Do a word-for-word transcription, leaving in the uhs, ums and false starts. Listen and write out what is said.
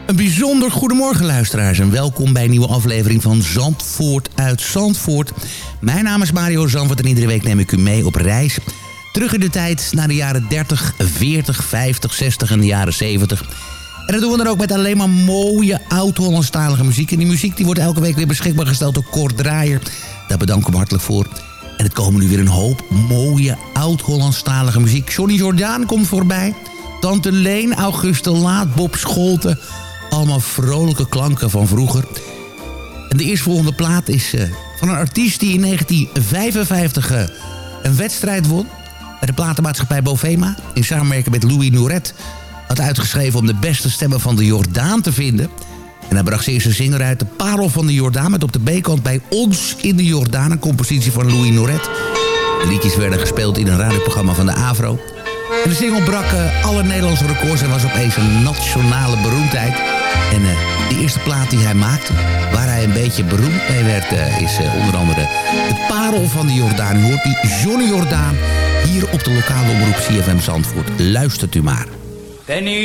Een bijzonder goedemorgen luisteraars en welkom bij een nieuwe aflevering van Zandvoort uit Zandvoort. Mijn naam is Mario Zandvoort en iedere week neem ik u mee op reis. Terug in de tijd naar de jaren dertig, veertig, vijftig, zestig en de jaren zeventig. En dat doen we dan ook met alleen maar mooie oud-Hollandstalige muziek. En die muziek die wordt elke week weer beschikbaar gesteld door Kort Draaier. Daar bedank ik hem hartelijk voor. En het komen nu weer een hoop mooie oud-Hollandstalige muziek. Johnny Jordaan komt voorbij. Tante Leen, Auguste Laat, Bob Scholten. Allemaal vrolijke klanken van vroeger. En de eerstvolgende plaat is uh, van een artiest die in negentien vijfenvijftig uh, een wedstrijd won. Bij de platenmaatschappij Bovema. In samenwerking met Louis Nouret. Had uitgeschreven om de beste stemmen van de Jordaan te vinden. En hij bracht zijn eerste zinger uit, De Parel van de Jordaan. Met op de B-kant Bij ons in de Jordaan. Een compositie van Louis Nouret. De liedjes werden gespeeld in een radioprogramma van de AVRO. En de single brak uh, alle Nederlandse records en was opeens een nationale beroemdheid. En uh, de eerste plaat die hij maakte, waar hij een beetje beroemd mee werd, uh, is uh, onder andere De Parel van de Jordaan. U hoort die Johnny Jordaan hier op de lokale omroep C F M Zandvoort. Luistert u maar. Penny.